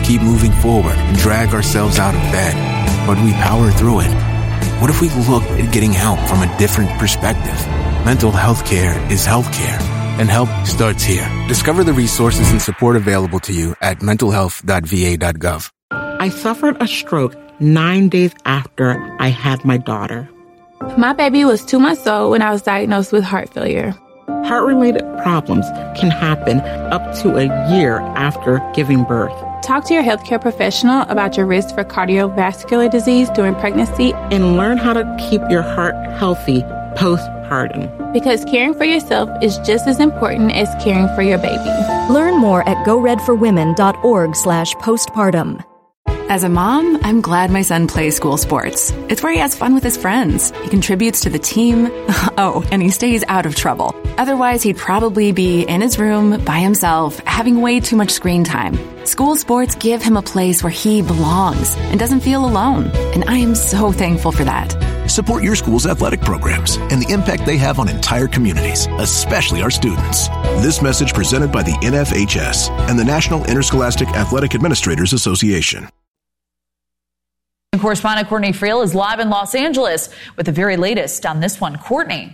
keep moving forward and drag ourselves out of bed, but we power through it? What if we looked at getting help from a different perspective? Mental health care is healthcare, and help starts here. Discover the resources and support available to you at mentalhealth.va.gov. I suffered a stroke 9 days after I had my daughter. My baby was 2 months old when I was diagnosed with heart failure. Heart-related problems can happen up to a year after giving birth. Talk to your healthcare professional about your risk for cardiovascular disease during pregnancy and learn how to keep your heart healthy postpartum. Because caring for yourself is just as important as caring for your baby. Learn more at goredforwomen.org/postpartum. As a mom, I'm glad my son plays school sports. It's where he has fun with his friends. He contributes to the team. Oh, and he stays out of trouble. Otherwise, he'd probably be in his room by himself, having way too much screen time. School sports give him a place where he belongs and doesn't feel alone. And I am so thankful for that. Support your school's athletic programs and the impact they have on entire communities, especially our students. This message presented by the NFHS and the National Interscholastic Athletic Administrators Association. Correspondent Courtney Friel is live in Los Angeles with the very latest on this one. Courtney.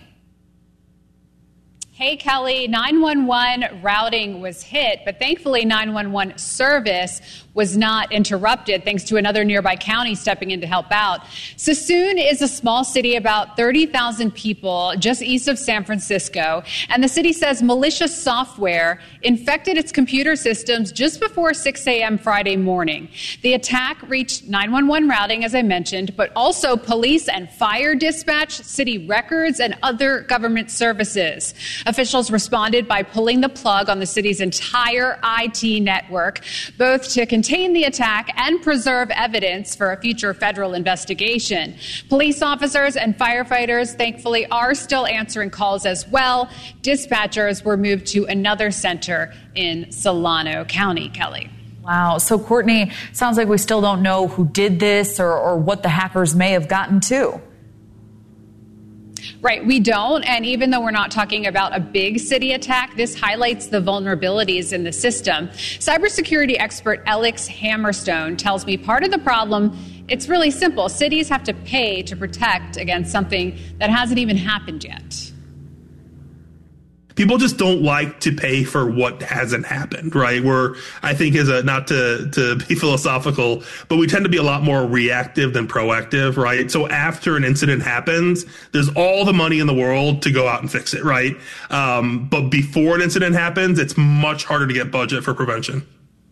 Hey, Kelly, 911 routing was hit, but thankfully 911 service was not interrupted thanks to another nearby county stepping in to help out. Suisun is a small city, about 30,000 people, just east of San Francisco, and the city says malicious software infected its computer systems just before 6 a.m. Friday morning. The attack reached 911 routing, as I mentioned, but also police and fire dispatch, city records, and other government services. Officials responded by pulling the plug on the city's entire IT network, both to contain the attack and preserve evidence for a future federal investigation. Police officers and firefighters, thankfully, are still answering calls as well. Dispatchers were moved to another center in Solano County, Kelly. Wow. So, Courtney, sounds like we still don't know who did this or what the hackers may have gotten to. Right, we don't. And even though we're not talking about a big city attack, this highlights the vulnerabilities in the system. Cybersecurity expert Alex Hammerstone tells me part of the problem, it's really simple. Cities have to pay to protect against something that hasn't even happened yet. People just don't like to pay for what hasn't happened, right? I think not to be philosophical, but we tend to be a lot more reactive than proactive, right? So after an incident happens, there's all the money in the world to go out and fix it, right? But before an incident happens, it's much harder to get budget for prevention.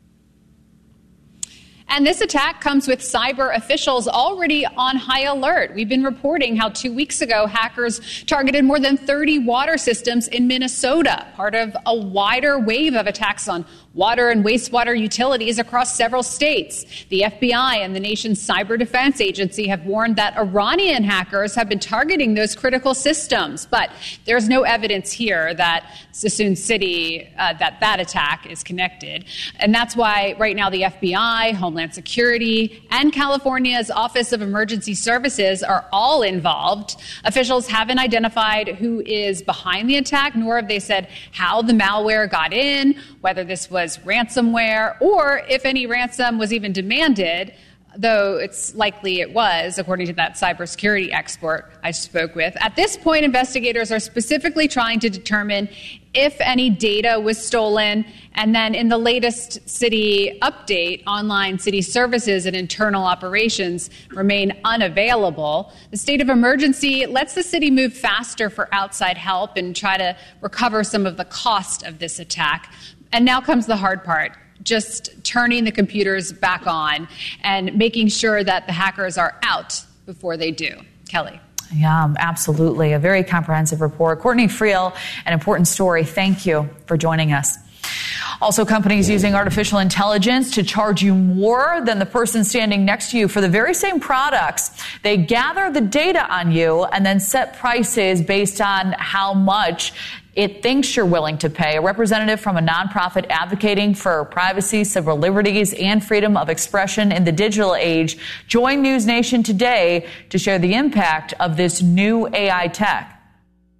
And this attack comes with cyber officials already on high alert. We've been reporting how 2 weeks ago, hackers targeted more than 30 water systems in Minnesota, part of a wider wave of attacks on water and wastewater utilities across several states. The FBI and the nation's cyber defense agency have warned that Iranian hackers have been targeting those critical systems. But there's no evidence here that Suisun City, that attack is connected. And that's why right now the FBI, Homeland Security, and California's Office of Emergency Services are all involved. Officials haven't identified who is behind the attack, nor have they said how the malware got in, whether this was ransomware, or if any ransom was even demanded, though it's likely it was, according to that cybersecurity expert I spoke with. At this point, investigators are specifically trying to determine if any data was stolen. And then in the latest city update, online city services and internal operations remain unavailable. The state of emergency lets the city move faster for outside help and try to recover some of the cost of this attack. And now comes the hard part, just turning the computers back on and making sure that the hackers are out before they do. Kelly. Yeah, absolutely. A very comprehensive report. Courtney Friel, an important story. Thank you for joining us. Also, companies using artificial intelligence to charge you more than the person standing next to you for the very same products. They gather the data on you and then set prices based on how much it thinks you're willing to pay. A representative from a nonprofit advocating for privacy, civil liberties, and freedom of expression in the digital age joined News Nation today to share the impact of this new AI tech.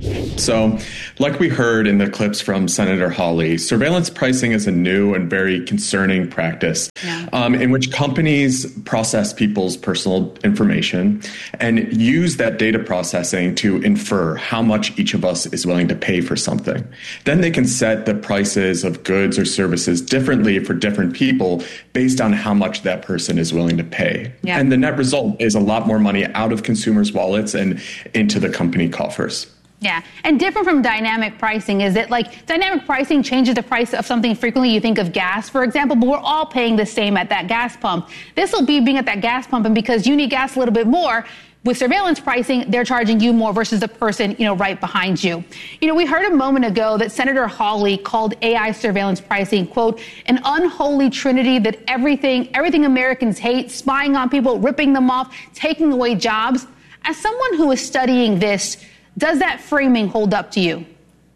So, like we heard in the clips from Senator Hawley, surveillance pricing is a new and very concerning practice in which companies process people's personal information and use that data processing to infer how much each of us is willing to pay for something. Then they can set the prices of goods or services differently for different people based on how much that person is willing to pay. Yeah. And the net result is a lot more money out of consumers' wallets and into the company coffers. Yeah. And different from dynamic pricing is that, like, dynamic pricing changes the price of something frequently. You think of gas, for example, but we're all paying the same at that gas pump. This will be being at that gas pump, and because you need gas a little bit more, with surveillance pricing, they're charging you more versus the person, right behind you. We heard a moment ago that Senator Hawley called AI surveillance pricing, quote, an unholy trinity that everything Americans hate, spying on people, ripping them off, taking away jobs. As someone who is studying this, does that framing hold up to you?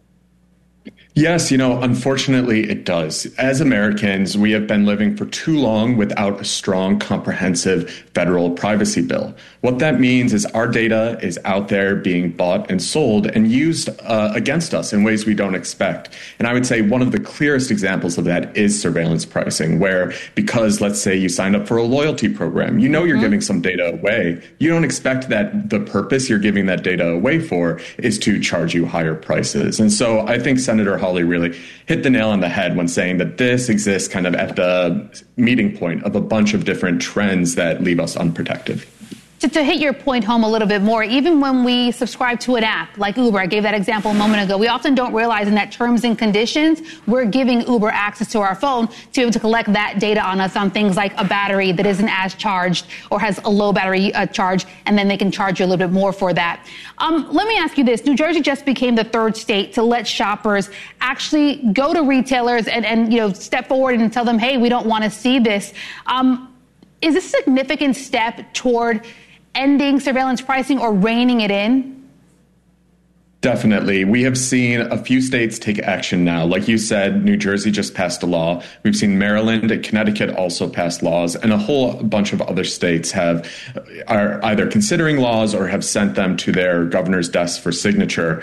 Yes, unfortunately it does. As Americans, we have been living for too long without a strong, comprehensive federal privacy bill. What that means is our data is out there being bought and sold and used against us in ways we don't expect. And I would say one of the clearest examples of that is surveillance pricing, where because, let's say, you signed up for a loyalty program, you're giving some data away. You don't expect that the purpose you're giving that data away for is to charge you higher prices. And so I think Senator Hawley really hit the nail on the head when saying that this exists kind of at the meeting point of a bunch of different trends that leave us unprotected. To hit your point home a little bit more, even when we subscribe to an app like Uber, I gave that example a moment ago, we often don't realize in that terms and conditions, we're giving Uber access to our phone to be able to collect that data on us on things like a battery that isn't as charged or has a low battery charge, and then they can charge you a little bit more for that. Let me ask you this. New Jersey just became the third state to let shoppers actually go to retailers and step forward and tell them, hey, we don't want to see this. Is this a significant step toward ending surveillance pricing or reining it in? Definitely. We have seen a few states take action now. Like you said, New Jersey just passed a law. We've seen Maryland and Connecticut also pass laws, and a whole bunch of other states are either considering laws or have sent them to their governor's desk for signature.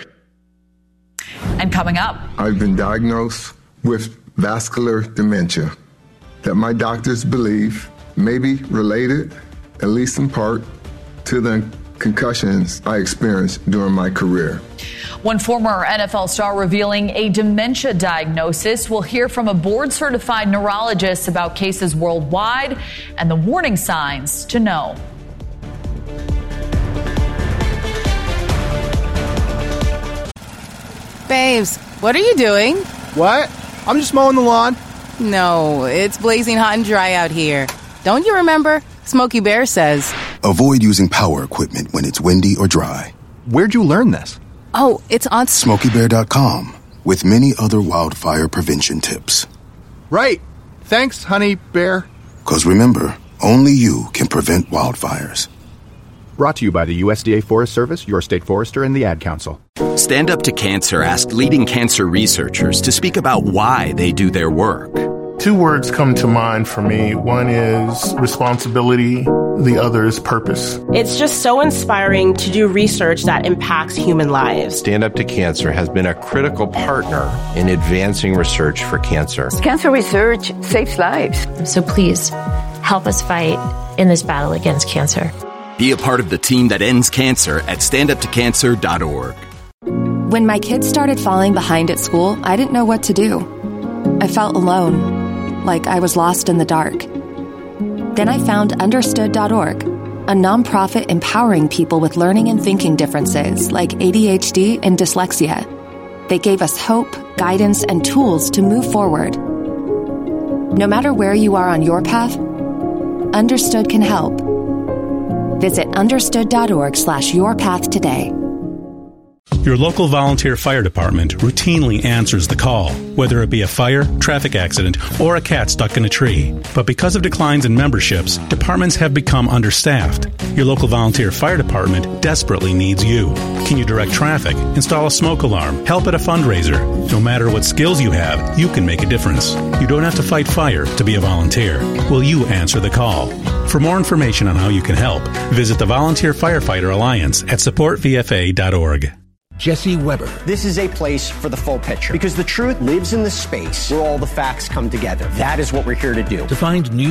And coming up, I've been diagnosed with vascular dementia that my doctors believe may be related, at least in part, to the concussions I experienced during my career. One former NFL star revealing a dementia diagnosis. We'll hear from a board-certified neurologist about cases worldwide and the warning signs to know. Babes, what are you doing? What? I'm just mowing the lawn. No, it's blazing hot and dry out here. Don't you remember? Smokey Bear says, avoid using power equipment when it's windy or dry. Where'd you learn this? Oh, it's on SmokeyBear.com with many other wildfire prevention tips. Right. Thanks, honey bear. 'Cause remember, only you can prevent wildfires. Brought to you by the USDA Forest Service, your state forester, and the Ad Council. Stand Up to Cancer asked leading cancer researchers to speak about why they do their work. Two words come to mind for me. One is responsibility. The other is purpose. It's just so inspiring to do research that impacts human lives. Stand Up to Cancer has been a critical partner in advancing research for cancer. Cancer research saves lives. So please, help us fight in this battle against cancer. Be a part of the team that ends cancer at standuptocancer.org. When my kids started falling behind at school, I didn't know what to do. I felt alone, like I was lost in the dark. Then I found Understood.org, a nonprofit empowering people with learning and thinking differences like ADHD and dyslexia. They gave us hope, guidance, and tools to move forward. No matter where you are on your path, Understood can help. Visit understood.org/yourpath today. Your local volunteer fire department routinely answers the call, whether it be a fire, traffic accident, or a cat stuck in a tree. But because of declines in memberships, departments have become understaffed. Your local volunteer fire department desperately needs you. Can you direct traffic, install a smoke alarm, help at a fundraiser? No matter what skills you have, you can make a difference. You don't have to fight fire to be a volunteer. Will you answer the call? For more information on how you can help, visit the Volunteer Firefighter Alliance at supportvfa.org. Jesse Weber. This is a place for the full picture because the truth lives in the space where all the facts come together. That is what we're here to do. To find news